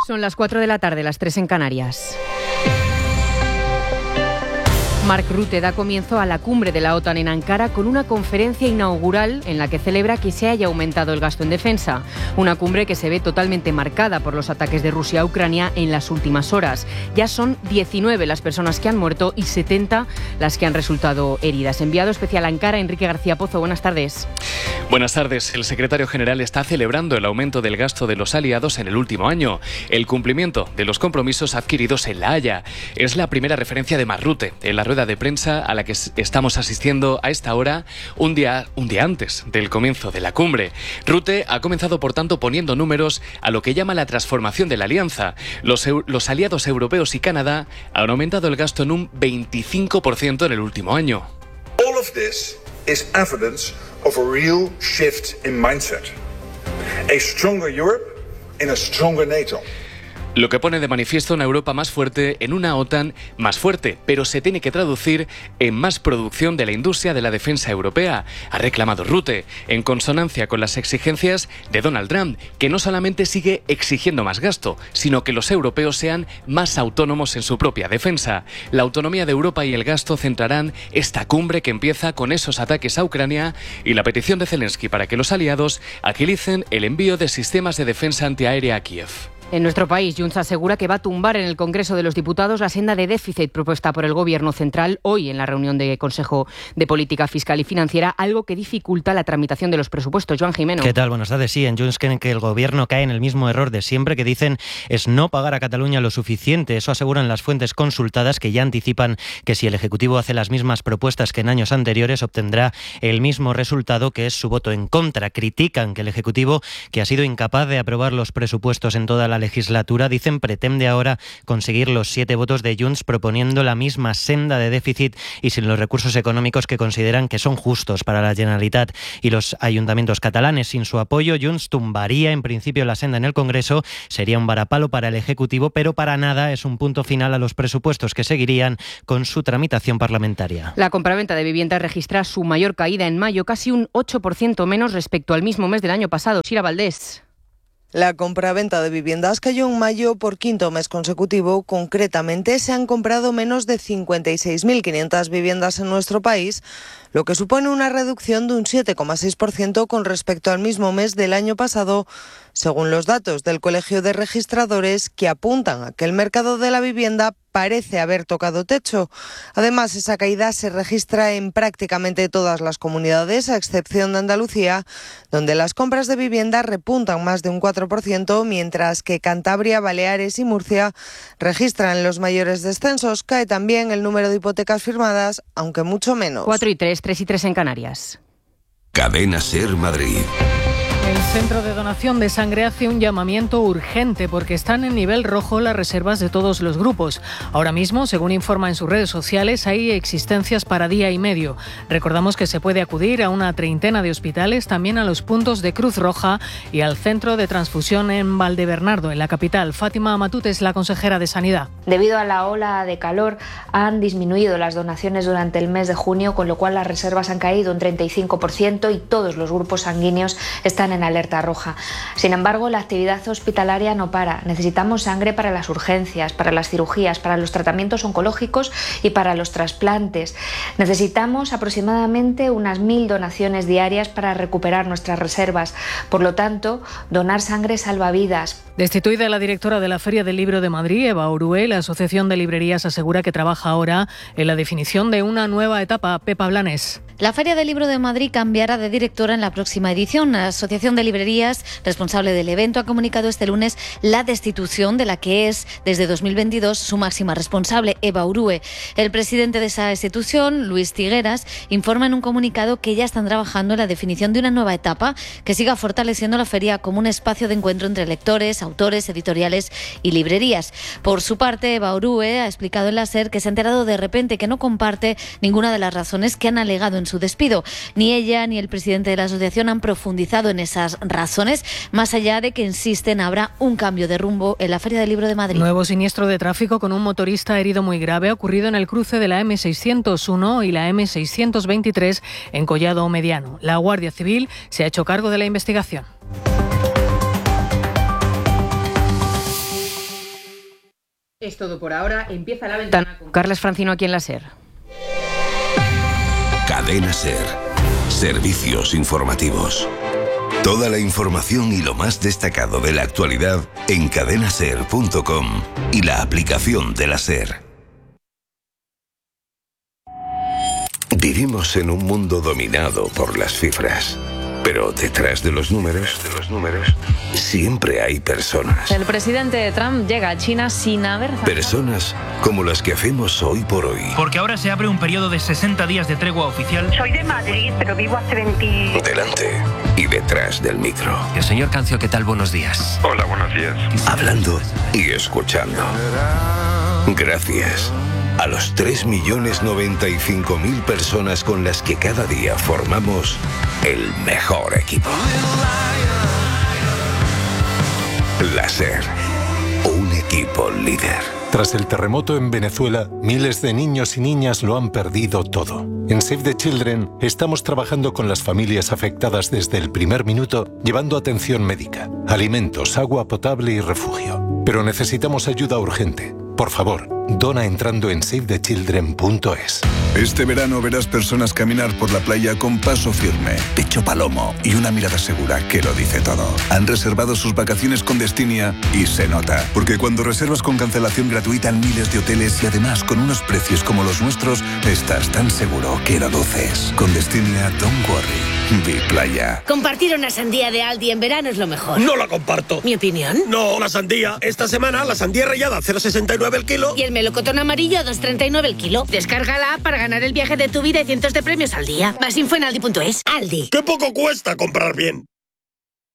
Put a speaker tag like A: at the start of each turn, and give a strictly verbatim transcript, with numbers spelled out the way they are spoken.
A: Son las cuatro de la tarde, las tres en Canarias. Mark Rutte da comienzo a la cumbre de la OTAN en Ankara con una conferencia inaugural en la que celebra que se haya aumentado el gasto en defensa. Una cumbre que se ve totalmente marcada por los ataques de Rusia a Ucrania en las últimas horas. Ya son diecinueve las personas que han muerto y setenta las que han resultado heridas. Enviado especial a Ankara, Enrique García Pozo, buenas tardes.
B: Buenas tardes. El secretario general está celebrando el aumento del gasto de los aliados en el último año. El cumplimiento de los compromisos adquiridos en La Haya. Es la primera referencia de Mark Rutte en la rueda de prensa a la que estamos asistiendo a esta hora, un día, un día antes del comienzo de la cumbre. Rutte ha comenzado, por tanto, poniendo números a lo que llama la transformación de la alianza. Los, los aliados europeos y Canadá han aumentado el gasto en un veinticinco por ciento en el último año.
C: All of this is evidence of a real shift in mindset. A stronger Europe in a stronger NATO.
B: Lo que pone de manifiesto una Europa más fuerte en una OTAN más fuerte, pero se tiene que traducir en más producción de la industria de la defensa europea, ha reclamado Rutte, en consonancia con las exigencias de Donald Trump, que no solamente sigue exigiendo más gasto, sino que los europeos sean más autónomos en su propia defensa. La autonomía de Europa y el gasto centrarán esta cumbre que empieza con esos ataques a Ucrania y la petición de Zelensky para que los aliados agilicen el envío de sistemas de defensa antiaérea a Kiev.
A: En nuestro país, Junts asegura que va a tumbar en el Congreso de los Diputados la senda de déficit propuesta por el Gobierno central hoy en la reunión de Consejo de Política Fiscal y Financiera, algo que dificulta la tramitación de los presupuestos. Joan Jimeno.
D: ¿Qué tal? Buenas tardes. Sí, en Junts creen que el Gobierno cae en el mismo error de siempre, que dicen es no pagar a Cataluña lo suficiente. Eso aseguran las fuentes consultadas, que ya anticipan que si el Ejecutivo hace las mismas propuestas que en años anteriores obtendrá el mismo resultado, que es su voto en contra. Critican que el Ejecutivo, que ha sido incapaz de aprobar los presupuestos en toda la legislatura, dicen pretende ahora conseguir los siete votos de Junts proponiendo la misma senda de déficit y sin los recursos económicos que consideran que son justos para la Generalitat y los ayuntamientos catalanes. Sin su apoyo, Junts tumbaría en principio la senda en el Congreso, sería un varapalo para el Ejecutivo, pero para nada es un punto final a los presupuestos que seguirían con su tramitación parlamentaria.
A: La compraventa de viviendas registra su mayor caída en mayo, casi un ocho por ciento menos respecto al mismo mes del año pasado. Sira Valdés.
E: La compraventa de viviendas cayó en mayo por quinto mes consecutivo. Concretamente, se han comprado menos de cincuenta y seis mil quinientas viviendas en nuestro país, lo que supone una reducción de un siete coma seis por ciento con respecto al mismo mes del año pasado, según los datos del Colegio de Registradores, que apuntan a que el mercado de la vivienda parece haber tocado techo. Además, esa caída se registra en prácticamente todas las comunidades, a excepción de Andalucía, donde las compras de vivienda repuntan más de un cuatro por ciento, mientras que Cantabria, Baleares y Murcia registran los mayores descensos. Cae también el número de hipotecas firmadas, aunque mucho menos.
A: cuatro y tres, tres y tres en Canarias.
F: Cadena Ser Madrid.
G: El Centro de Donación de Sangre hace un llamamiento urgente porque están en nivel rojo las reservas de todos los grupos. Ahora mismo, según informa en sus redes sociales, hay existencias para día y medio. Recordamos que se puede acudir a una treintena de hospitales, también a los puntos de Cruz Roja y al Centro de Transfusión en Valdebernardo, en la capital. Fátima Matute es la consejera de Sanidad.
H: Debido a la ola de calor, han disminuido las donaciones durante el mes de junio, con lo cual las reservas han caído un treinta y cinco por ciento y todos los grupos sanguíneos están en alerta roja. Sin embargo, la actividad hospitalaria no para. Necesitamos sangre para las urgencias, para las cirugías, para los tratamientos oncológicos y para los trasplantes. Necesitamos aproximadamente unas mil donaciones diarias para recuperar nuestras reservas. Por lo tanto, donar sangre salva vidas.
G: Destituida la directora de la Feria del Libro de Madrid, Eva Orue, la Asociación de Librerías asegura que trabaja ahora en la definición de una nueva etapa. Pepa Blanes.
I: La Feria del Libro de Madrid cambiará de directora en la próxima edición. La Asociación de Librerías, responsable del evento, ha comunicado este lunes la destitución de la que es, desde dos mil veintidós, su máxima responsable, Eva Orue. El presidente de esa institución, Luis Tigueras, informa en un comunicado que ya están trabajando en la definición de una nueva etapa que siga fortaleciendo la feria como un espacio de encuentro entre lectores, autores, editoriales y librerías. Por su parte, Eva Orue ha explicado en la SER que se ha enterado de repente que no comparte ninguna de las razones que han alegado en su despido. Ni ella ni el presidente de la asociación han profundizado en esas razones, más allá de que insisten habrá un cambio de rumbo en la Feria del Libro de Madrid.
G: Nuevo siniestro de tráfico con un motorista herido muy grave ha ocurrido en el cruce de la eme seiscientos uno y la eme seiscientos veintitrés en Collado Mediano. La Guardia Civil se ha hecho cargo de la investigación.
A: Es todo por ahora. Empieza la ventana con Carles Francino aquí en la SER.
F: Cadena SER. Servicios informativos. Toda la información y lo más destacado de la actualidad en cadena ser punto com y la aplicación de la SER. Vivimos en un mundo dominado por las cifras. Pero detrás de los números, de los números, siempre hay personas.
J: El presidente Trump llega a China sin haber...
F: Personas como las que hacemos hoy por hoy.
K: Porque ahora se abre un periodo de sesenta días de tregua oficial.
L: Soy de Madrid, pero vivo hace veinte...
F: Delante y detrás del micro.
M: El señor Cancio, ¿qué tal? Buenos días.
N: Hola, buenos días.
F: Hablando y escuchando. Gracias a los tres millones noventa y cinco mil personas con las que cada día formamos el mejor equipo. La SER, un equipo líder.
O: Tras el terremoto en Venezuela, miles de niños y niñas lo han perdido todo. En Save the Children estamos trabajando con las familias afectadas desde el primer minuto, llevando atención médica, alimentos, agua potable y refugio. Pero necesitamos ayuda urgente. Por favor, dona entrando en save the children punto es.
P: Este verano verás personas caminar por la playa con paso firme, pecho palomo y una mirada segura que lo dice todo. Han reservado sus vacaciones con Destinia y se nota, porque cuando reservas con cancelación gratuita en miles de hoteles y además con unos precios como los nuestros, estás tan seguro que lo luces. Con Destinia, don't worry, vi playa.
Q: Compartir una sandía de Aldi en verano es lo mejor.
R: No la comparto.
Q: ¿Mi opinión?
R: No, la sandía. Esta semana la sandía rallada cero coma sesenta y nueve el kilo.
Q: Y el melocotón amarillo a dos coma treinta y nueve el kilo. Descárgala para ganar el viaje de tu vida y cientos de premios al día. Más info en aldi punto es. Aldi.
R: ¡Qué poco cuesta comprar bien!